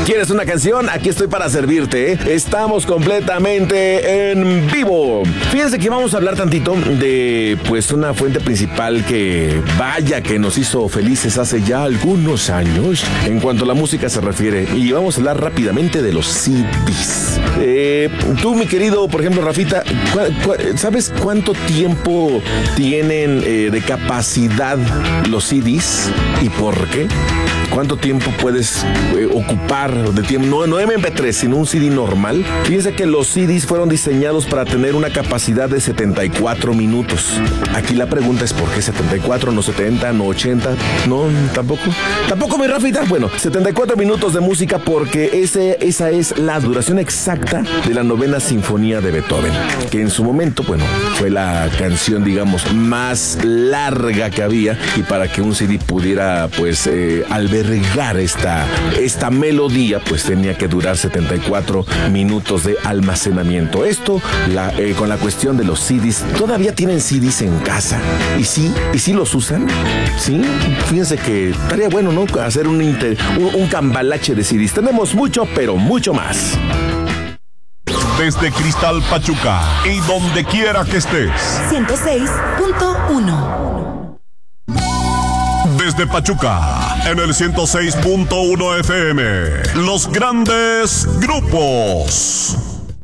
¿Quieres una canción? Aquí estoy para servirte, ¿eh? Estamos completamente en vivo. Fíjense que vamos a hablar tantito de, pues, una fuente principal que, vaya, que nos hizo felices hace ya algunos años en cuanto a la música se refiere. Y vamos a hablar rápidamente de los CDs. Tú, mi querido, por ejemplo, Rafita, ¿sabes cuánto tiempo tienen de capacidad los CDs y por qué? ¿Cuánto tiempo puedes ocupar de tiempo? No MP3, sino un CD normal. Fíjense que los CDs fueron diseñados para tener una capacidad de 74 minutos. Aquí la pregunta es ¿por qué 74, no 70, no 80? No, tampoco mi Rafita. Bueno, 74 minutos de música porque esa es la duración exacta de la 9ª Sinfonía de Beethoven, que en su momento, bueno, fue la canción, digamos, más larga que había, y para que un CD pudiera, pues, albergar esta melodía, pues tenía que durar 74 minutos de almacenamiento. Esto con la cuestión de los CDs. ¿Todavía tienen CDs en casa? ¿Y sí los usan? Sí, fíjense que estaría bueno, ¿no? Hacer un cambalache de CDs. Tenemos mucho, pero mucho más. Desde Cristal Pachuca y donde quiera que estés. 106.1. Desde Pachuca, en el 106.1 FM. Los grandes grupos.